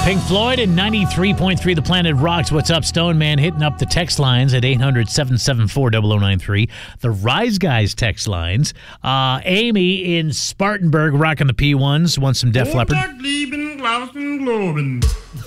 Pink Floyd and 93.3 The Planet Rocks. What's up, Stone Man? Hitting up the text lines at 800-774-0093. The Rise Guys text lines. Amy in Spartanburg rocking the P1s. Wants some Def Leppard.